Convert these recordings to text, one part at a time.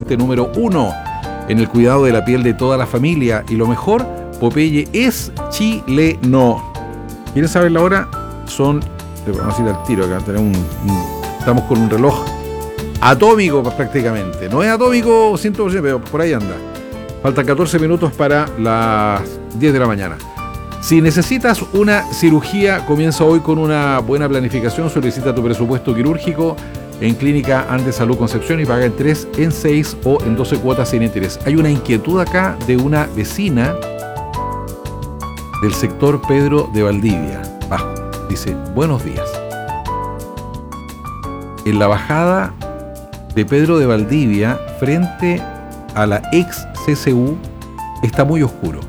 referente número 1 en el cuidado de la piel de toda la familia. Y lo mejor, Popeye es chileno. ¿Quieren saber la hora? Vamos a ir al tiro acá, estamos con un reloj atómico prácticamente. No es atómico 100%, pero por ahí anda. Faltan 14 minutos para las 10 de la mañana. Si necesitas una cirugía, comienza hoy con una buena planificación. Solicita tu presupuesto quirúrgico en Clínica Andes Salud Concepción y paga en 3, en 6 o en 12 cuotas sin interés. Hay una inquietud acá de una vecina del sector Pedro de Valdivia. Bajo. Dice, buenos días. En la bajada de Pedro de Valdivia, frente a la ex CCU, está muy oscuro.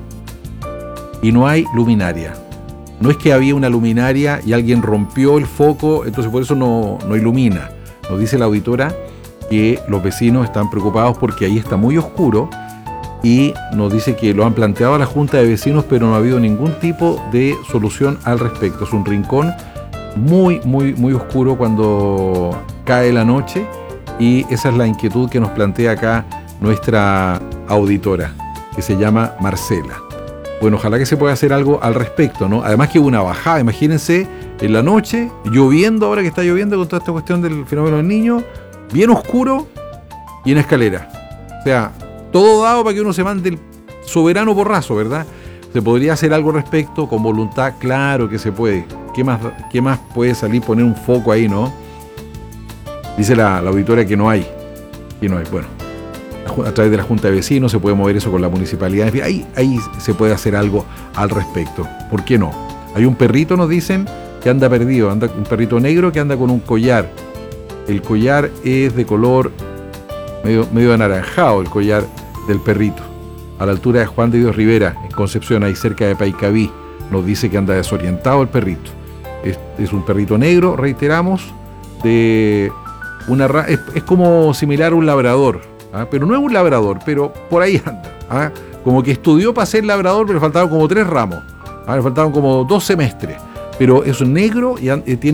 Y no hay luminaria. No es que había una luminaria y alguien rompió el foco, entonces por eso no ilumina. Nos dice la auditora que los vecinos están preocupados porque ahí está muy oscuro y nos dice que lo han planteado a la Junta de Vecinos, pero no ha habido ningún tipo de solución al respecto. Es un rincón muy, muy, muy oscuro cuando cae la noche y esa es la inquietud que nos plantea acá nuestra auditora, que se llama Marcela. Bueno, ojalá que se pueda hacer algo al respecto, ¿no? Además que hubo una bajada, imagínense, en la noche, lloviendo, ahora que está lloviendo con toda esta cuestión del fenómeno del Niño, bien oscuro y en escalera. O sea, todo dado para que uno se mande el soberano porrazo, ¿verdad? Se podría hacer algo al respecto, con voluntad, claro que se puede. ¿Qué más puede salir? Poner un foco ahí, ¿no? Dice la auditora que no hay. Bueno, a través de la Junta de Vecinos se puede mover eso con la municipalidad. Ahí se puede hacer algo al respecto. ¿Por qué no? Hay un perrito, nos dicen, que anda perdido. Un perrito negro que anda con un collar. El collar es de color medio anaranjado, el collar del perrito. A la altura de Juan de Dios Rivera, en Concepción, ahí cerca de Paicaví. Nos dice que anda desorientado el perrito. Es un perrito negro, reiteramos, de una es como similar a un labrador, ¿ah? Pero no es un labrador, pero por ahí anda, ¿ah? Como que estudió para ser labrador, pero le faltaban como 3 ramos, ¿ah? Le faltaban como 2 semestres, pero es negro y tiene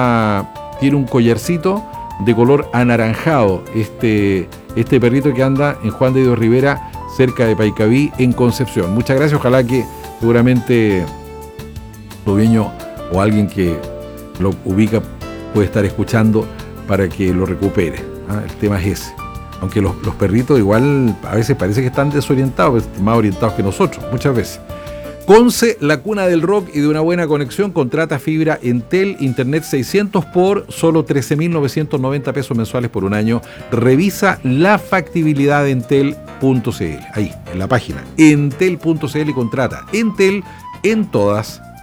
un collarcito de color anaranjado, este perrito que anda en Juan de Dios Rivera, cerca de Paicaví, en Concepción. Muchas gracias, ojalá que seguramente los dueños o alguien que lo ubica puede estar escuchando para que lo recupere, ¿ah? El tema es ese. Aunque los perritos igual a veces parece que están desorientados, más orientados que nosotros, muchas veces. Conce, la cuna del rock y de una buena conexión, contrata fibra Entel, internet 600 por solo 13.990 pesos mensuales por un año. Revisa la factibilidad de Entel.cl, ahí, en la página, entel.cl, y contrata Entel en todas